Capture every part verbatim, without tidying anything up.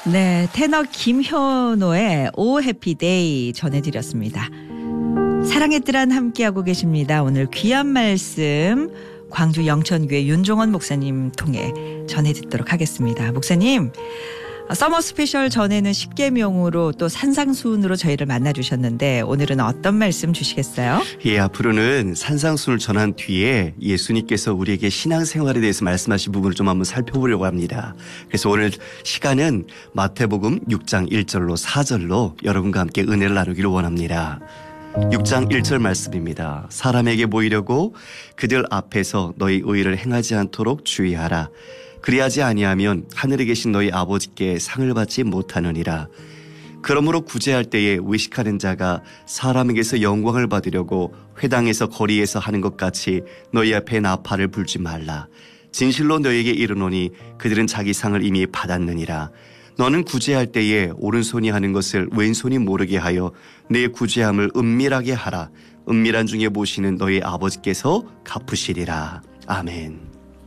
네, 테너 김현호의 오 해피데이 전해드렸습니다. 사랑의 뜰안 함께하고 계십니다. 오늘 귀한 말씀 광주 영천교회 윤종원 목사님 통해 전해 듣도록 하겠습니다. 목사님, 서머 스페셜 전에는 십계명으로 또 산상수훈으로 저희를 만나주셨는데 오늘은 어떤 말씀 주시겠어요? 예, 앞으로는 산상수훈을 전한 뒤에 예수님께서 우리에게 신앙생활에 대해서 말씀하신 부분을 좀 한번 살펴보려고 합니다. 그래서 오늘 시간은 마태복음 육 장 일 절로 사 절로 여러분과 함께 은혜를 나누기를 원합니다. 육 장 일 절 말씀입니다. 사람에게 보이려고 그들 앞에서 너희 의를 행하지 않도록 주의하라. 그리하지 아니하면 하늘에 계신 너희 아버지께 상을 받지 못하느니라. 그러므로 구제할 때에 의식하는 자가 사람에게서 영광을 받으려고 회당에서 거리에서 하는 것 같이 너희 앞에 나팔을 불지 말라. 진실로 너희에게 이르노니 그들은 자기 상을 이미 받았느니라. 너는 구제할 때에 오른손이 하는 것을 왼손이 모르게 하여 내 구제함을 은밀하게 하라. 은밀한 중에 보시는 너희 아버지께서 갚으시리라. 아멘.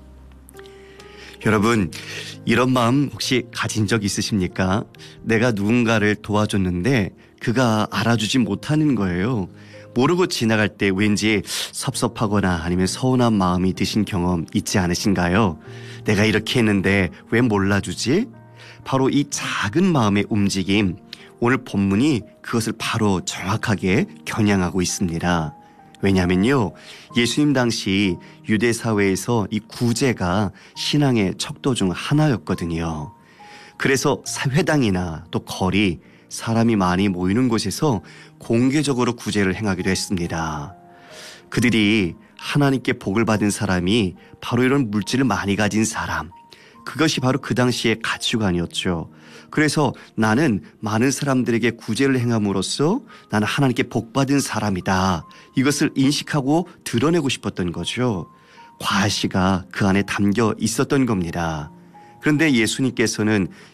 여러분, 이런 마음 혹시 가진 적 있으십니까? 내가 누군가를 도와줬는데 그가 알아주지 못하는 거예요. 모르고 지나갈 때 왠지 섭섭하거나 아니면 서운한 마음이 드신 경험 있지 않으신가요? 내가 이렇게 했는데 왜 몰라주지? 바로 이 작은 마음의 움직임, 오늘 본문이 그것을 바로 정확하게 겨냥하고 있습니다. 왜냐하면요, 예수님 당시 유대 사회에서 이 구제가 신앙의 척도 중 하나였거든요. 그래서 회당이나 또 거리, 사람이 많이 모이는 곳에서 공개적으로 구제를 행하기도 했습니다. 그들이 하나님께 복을 받은 사람이 바로 이런 물질을 많이 가진 사람, 그것이 바로 그 당시의 가치관이었죠. 그래서 나는 많은 사람들에게 구제를 행함으로써 나는 하나님께 복받은 사람이다. 이것을 인식하고 드러내고 싶었던 거죠. 과시가 그 안에 담겨 있었던 겁니다. 그런데 예수님께서는